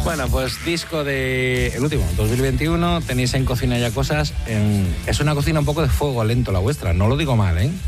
Bueno, pues disco de el último, 2021, tenéis en Cocina Ya Cosas. Es una cocina un poco de fuego lento la vuestra, no lo digo mal, ¿eh?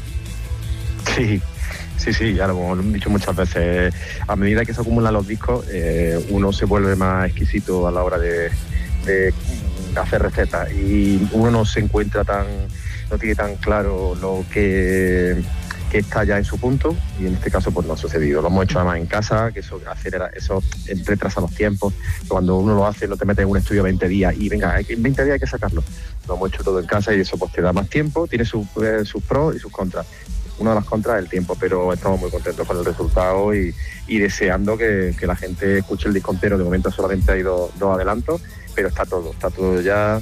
Sí, ya lo hemos dicho muchas veces. A medida que se acumulan los discos, uno se vuelve más exquisito a la hora de hacer recetas y uno no tiene tan claro lo que está ya en su punto, y en este caso pues no ha sucedido. Lo hemos hecho además en casa, que eso retrasa los tiempos. Cuando uno lo hace, no te metes en un estudio 20 días y venga, en 20 días hay que sacarlo. Lo hemos hecho todo en casa y eso pues te da más tiempo, tiene sus pros y sus contras. Una de las contras es el tiempo, pero estamos muy contentos con el resultado y deseando que la gente escuche el disco entero. De momento solamente hay dos adelantos, pero está todo ya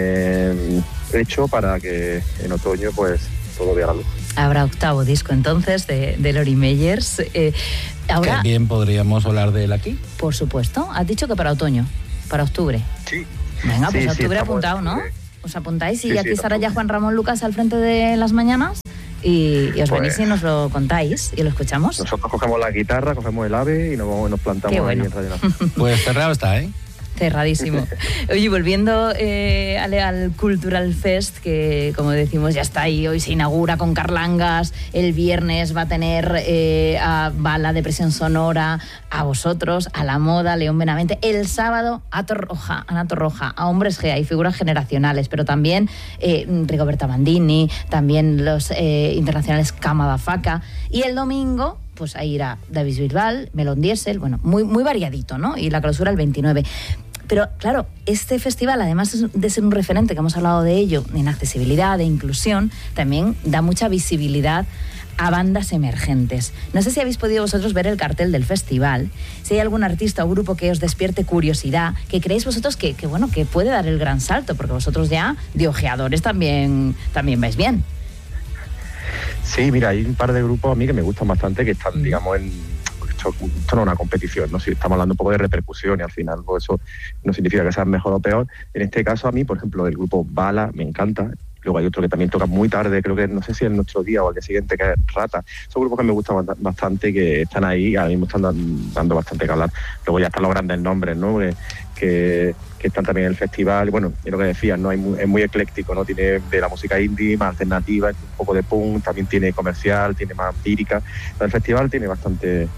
hecho para que en otoño pues todo vea la luz. Habrá octavo disco entonces de Lori Meyers. Ahora, también podríamos hablar de él aquí. Por supuesto. Has dicho que para otoño, para octubre. Sí. Venga, pues octubre apuntado, ¿no? Os apuntáis y aquí estará ya Juan Ramón Lucas al frente de las mañanas y os venís y nos lo contáis y lo escuchamos. Nosotros cogemos la guitarra, cogemos el ave y nos plantamos ahí en Radio Nacional. Pues cerrado está, ¿eh? Cerradísimo. Oye, volviendo al Cultural Fest, que como decimos ya está ahí, hoy se inaugura con Carlangas, el viernes va a tener a Bala, Depresión Sonora, a vosotros, a La Moda, León Benavente, el sábado a Ana Torroja, a Hombres G, hay figuras generacionales, pero también Rigoberta Bandini, también los internacionales Cama da Faca, y el domingo pues ahí irá David Bisbal, Melón Diesel, bueno, muy variadito, ¿no? Y la clausura el 29. Pero claro, este festival, además de ser un referente, que hemos hablado de ello, en accesibilidad, de inclusión, también da mucha visibilidad a bandas emergentes. No sé si habéis podido vosotros ver el cartel del festival, si hay algún artista o grupo que os despierte curiosidad, que creéis vosotros que puede dar el gran salto, porque vosotros ya, de ojeadores, también vais bien. Sí, mira, hay un par de grupos a mí que me gustan bastante, que están, digamos, esto no es una competición, ¿no? Si estamos hablando un poco de repercusión y al final pues eso no significa que sea mejor o peor. En este caso a mí, por ejemplo, el grupo Bala me encanta. Luego hay otro que también toca muy tarde, creo que no sé si es Nuestro Día o al día siguiente, que es Rata. Son grupos que me gustan bastante, que están ahí, ahora mismo están dando bastante que hablar. Luego ya están los grandes nombres, ¿no? Que están también en el festival. Bueno, es lo que decías, ¿no? Es muy ecléctico, ¿no? Tiene de la música indie, más alternativa, un poco de punk, también tiene comercial, tiene más lírica. El festival tiene bastante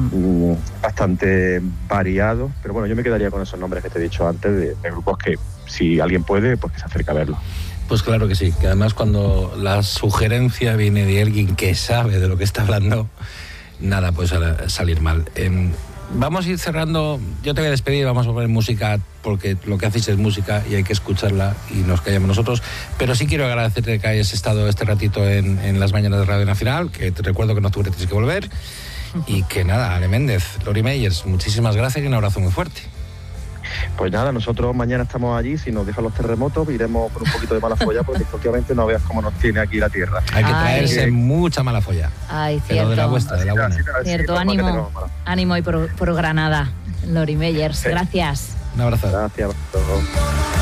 variado, pero bueno, yo me quedaría con esos nombres que te he dicho antes, de grupos que si alguien puede, pues que se acerque a verlo. Pues claro que sí, que además cuando la sugerencia viene de alguien que sabe de lo que está hablando, nada puede salir mal. Vamos a ir cerrando, yo te voy a despedir, vamos a poner música, porque lo que hacéis es música y hay que escucharla y nos callamos nosotros, pero sí quiero agradecerte que hayas estado este ratito en las mañanas de Radio Nacional, que te recuerdo que en octubre tienes que volver, y que nada, Ale Méndez, Lori Meyers, muchísimas gracias y un abrazo muy fuerte. Pues nada, nosotros mañana estamos allí, si nos dejan los terremotos, iremos con un poquito de mala folla, porque efectivamente no veas cómo nos tiene aquí la tierra. Hay que traerse mucha mala folla. Ay, cierto. Pero de la vuestra, de la buena. Cierto, ánimo y por Granada. Lori Meyers, gracias. Un abrazo. Gracias a todos.